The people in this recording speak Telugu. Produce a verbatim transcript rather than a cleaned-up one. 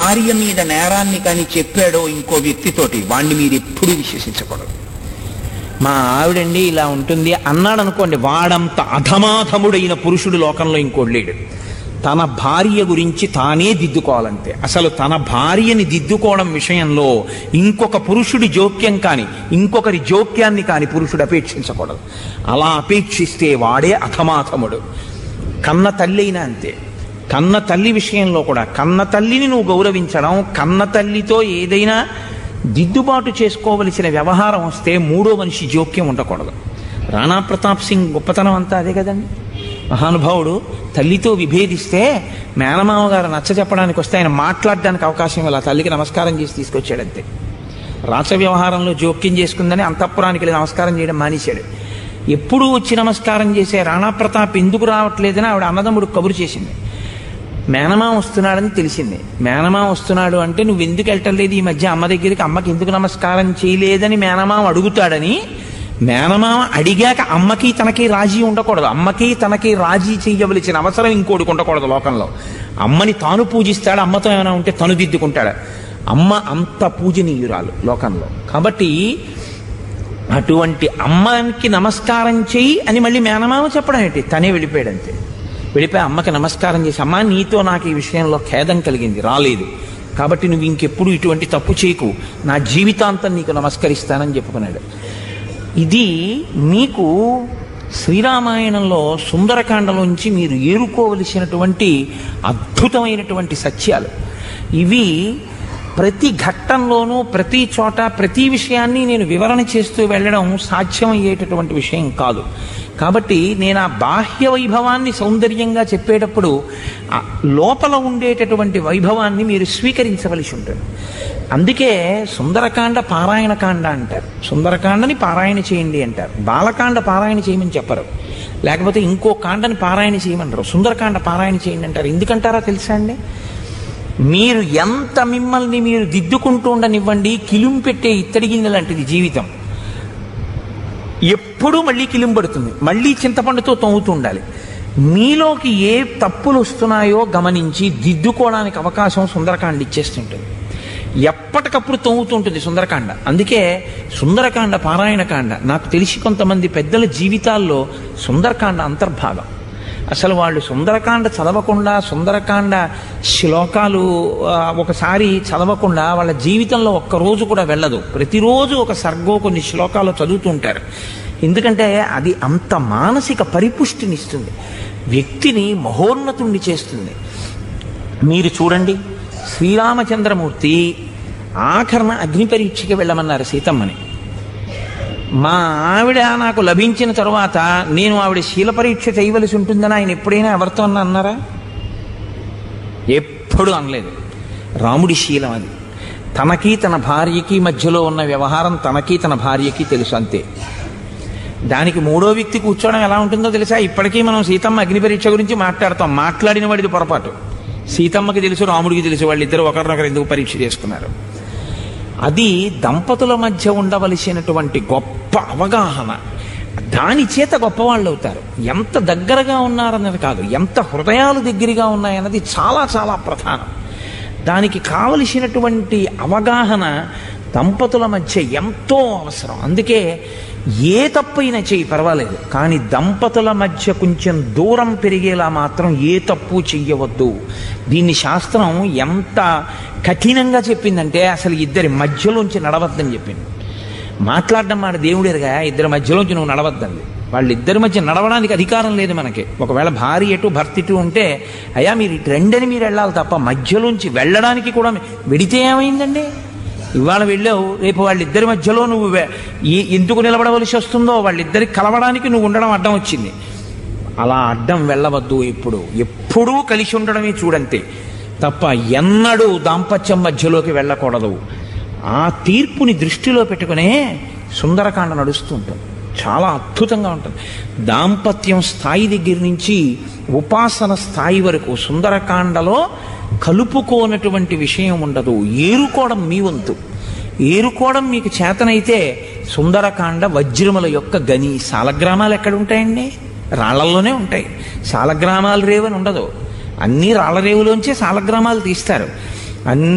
భార్య మీద నేరాన్ని కానీ చెప్పాడో ఇంకో వ్యక్తితోటి, వాణ్ణి మీరు ఎప్పుడూ విశ్వసించకూడదు. మా ఆవిడండి ఇలా ఉంటుంది అన్నాడు అనుకోండి, వాడంత అధమాధముడైన పురుషుడు లోకంలో ఇంకోటి లేడు. తన భార్య గురించి తానే దిద్దుకోవాలంతే. అసలు తన భార్యని దిద్దుకోవడం విషయంలో ఇంకొక పురుషుడి జోక్యం కానీ ఇంకొకరి జోక్యాన్ని కానీ పురుషుడు అపేక్షించకూడదు. అలా అపేక్షిస్తే వాడే అధమాధముడు. కన్న తల్లి అయినా అంతే. కన్న తల్లి విషయంలో కూడా కన్న తల్లిని నువ్వు గౌరవించడం, కన్న తల్లితో ఏదైనా దిద్దుబాటు చేసుకోవలసిన వ్యవహారం వస్తే మూడో మనిషి జోక్యం ఉండకూడదు. రాణా ప్రతాప్ సింగ్ గొప్పతనం అంతా అదే కదండి. మహానుభావుడు తల్లితో విభేదిస్తే మేనమామ గారు నచ్చ చెప్పడానికి వస్తే ఆయన మాట్లాడడానికి అవకాశం ఇలా తల్లికి నమస్కారం చేసి తీసుకొచ్చాడంతే. రాచ వ్యవహారంలో జోక్యం చేసుకుందని అంతఃపురానికి వెళ్ళి నమస్కారం చేయడం మానేశాడు. ఎప్పుడు వచ్చి నమస్కారం చేసే రాణా ప్రతాప్ ఎందుకు రావట్లేదని ఆవిడ అన్నదమ్ముడు కబురు చేసింది. మేనమామ వస్తున్నాడని తెలిసింది. మేనమామ వస్తున్నాడు అంటే నువ్వు ఎందుకు వెళ్ళటలేదు ఈ మధ్య అమ్మ దగ్గరికి, అమ్మకి ఎందుకు నమస్కారం చేయలేదని మేనమామ అడుగుతాడని మేనమామ అడిగాక అమ్మకి తనకి రాజీ ఉండకూడదు. అమ్మకి తనకి రాజీ చెయ్యవలసిన అవసరం ఇంకోటికి ఉండకూడదు లోకంలో. అమ్మని తాను పూజిస్తాడు, అమ్మతో ఏమైనా ఉంటే తను దిద్దుకుంటాడు. అమ్మ అంత పూజనీయురాలు లోకంలో. కాబట్టి అటువంటి అమ్మకి నమస్కారం చెయ్యి అని మళ్ళీ మేనమామ చెప్పడం ఏంటి, తనే వెళ్ళిపోయాడంతే. వెళ్ళిపోయి అమ్మకి నమస్కారం చేసి, అమ్మ నీతో నాకు ఈ విషయంలో ఖేదం కలిగింది, రాలేదు, కాబట్టి నువ్వు ఇంకెప్పుడు ఇటువంటి తప్పు చేయకు, నా జీవితాంతం నీకు నమస్కరిస్తానని చెప్పుకున్నాడు. ఇది మీకు శ్రీరామాయణంలో సుందరకాండలోంచి మీరు ఏరుకోవలసినటువంటి అద్భుతమైనటువంటి సత్యాలు ఇవి. ప్రతి ఘట్టంలోనూ ప్రతి చోట ప్రతి విషయాన్ని నేను వివరణ చేస్తూ వెళ్ళడం సాధ్యమయ్యేటటువంటి విషయం కాదు. కాబట్టి నేను ఆ బాహ్య వైభవాన్ని సౌందర్యంగా చెప్పేటప్పుడు లోపల ఉండేటటువంటి వైభవాన్ని మీరు స్వీకరించవలసి ఉంటుంది. అందుకే సుందరకాండ పారాయణకాండ అంటారు. సుందరకాండని పారాయణ చేయండి అంటారు. బాలకాండ పారాయణ చేయమని చెప్పరు, లేకపోతే ఇంకో కాండని పారాయణ చేయమంటారు. సుందరకాండ పారాయణ చేయండి అంటారు. ఎందుకంటారా తెలుసా అండి? మీరు ఎంత మిమ్మల్ని మీరు దిద్దుకుంటూ ఉండనివ్వండి, కిలుం పెట్టే ఇత్తడి గిన్నె లాంటిది జీవితం. ఎప్పుడూ మళ్ళీ కిలుం పడుతుంది, మళ్ళీ చింతపండుతో తొంగుతూ ఉండాలి. మీలోకి ఏ తప్పులు వస్తున్నాయో గమనించి దిద్దుకోవడానికి అవకాశం సుందరకాండ ఇచ్చేస్తుంటుంది. ఎప్పటికప్పుడు తొంగుతుంటుంది సుందరకాండ. అందుకే సుందరకాండ పారాయణకాండ నాకు తెలిసి కొంతమంది పెద్దల జీవితాల్లో సుందరకాండ అంతర్భాగం. అసలు వాళ్ళు సుందరకాండ చదవకుండా, సుందరకాండ శ్లోకాలు ఒకసారి చదవకుండా వాళ్ళ జీవితంలో ఒక్కరోజు కూడా వెళ్ళదు. ప్రతిరోజు ఒక సర్గో కొన్ని శ్లోకాలు చదువుతూ ఉంటారు. ఎందుకంటే అది అంత మానసిక పరిపుష్టినిస్తుంది, వ్యక్తిని మహోన్నతుణ్ణి చేస్తుంది. మీరు చూడండి, శ్రీరామచంద్రమూర్తి ఆఖరణ అగ్ని పరీక్షకి వెళ్ళమన్నారు సీతమ్మని. మా ఆవిడ నాకు లభించిన తరువాత నేను ఆవిడ శీల పరీక్ష చేయవలసి ఉంటుందని ఆయన ఎప్పుడైనా ఎవరితో అన్నా అన్నారా? ఎప్పుడు అనలేదు. రాముడి శీలం అది. తనకి తన భార్యకి మధ్యలో ఉన్న వ్యవహారం తనకి తన భార్యకి తెలుసు, అంతే. దానికి మూడో వ్యక్తి కూర్చోవడం ఎలా ఉంటుందో తెలుసా? ఇప్పటికీ మనం సీతమ్మ అగ్ని పరీక్ష గురించి మాట్లాడతాం. మాట్లాడిన వాడిది పొరపాటు. సీతమ్మకి తెలుసు, రాముడికి తెలుసు, వాళ్ళిద్దరు ఒకరినొకరు ఎందుకు పరీక్ష చేసుకున్నారు. అది దంపతుల మధ్య ఉండవలసినటువంటి గొప్ప అవగాహన. దాని చేత గొప్పవాళ్ళు అవుతారు. ఎంత దగ్గరగా ఉన్నారన్నది కాదు, ఎంత హృదయాలు దగ్గరగా ఉన్నాయన్నది చాలా చాలా ప్రధానం. దానికి కావలసినటువంటి అవగాహన దంపతుల మధ్య ఎంతో అవసరం. అందుకే ఏ తప్పైనా చెయ్యి పర్వాలేదు, కానీ దంపతుల మధ్య కొంచెం దూరం పెరిగేలా మాత్రం ఏ తప్పు చెయ్యవద్దు. దీన్ని శాస్త్రం ఎంత కఠినంగా చెప్పిందంటే అసలు ఇద్దరి మధ్యలోంచి నడవద్దని చెప్పింది. మాట్లాడడం మాట దేవుడేరుగా, ఇద్దరి మధ్యలోంచి నువ్వు నడవద్దండి. వాళ్ళిద్దరి మధ్య నడవడానికి అధికారం లేదు మనకి. ఒకవేళ భార్య ఎటు భర్త ఇటు ఉంటే అయ్యా మీరు ఇటు రెండని మీరు వెళ్ళాలి తప్ప మధ్యలోంచి వెళ్ళడానికి కూడా వెడితే ఏమైందండి? ఇవాళ వెళ్ళావు, రేపు వాళ్ళిద్దరి మధ్యలో నువ్వు ఎందుకు నిలబడవలసి వస్తుందో వాళ్ళిద్దరికి కలవడానికి నువ్వు ఉండడం అడ్డం వచ్చింది. అలా అడ్డం వెళ్ళవద్దు. ఎప్పుడు ఎప్పుడూ కలిసి ఉండడమే చూడంతే తప్ప ఎన్నడూ దాంపత్యం మధ్యలోకి వెళ్ళకూడదు. ఆ తీర్పుని దృష్టిలో పెట్టుకునే సుందరకాండ నడుస్తూ ఉంటుంది. చాలా అద్భుతంగా ఉంటుంది. దాంపత్యం స్థాయి దగ్గర నుంచి ఉపాసన స్థాయి వరకు సుందరకాండలో కలుపుకోనటువంటి విషయం ఉండదు. ఏరుకోవడం మీ వంతు. ఏరుకోవడం మీకు చేతనైతే సుందరకాండ వజ్రముల యొక్క గని. సాలగ్రామాలు ఎక్కడ ఉంటాయండి? రాళ్లలోనే ఉంటాయి. సాలగ్రామాలు రేవని ఉండదు. అన్నీ రాళ్ల రేవులోంచే సాలగ్రామాలు తీస్తారు. అన్ని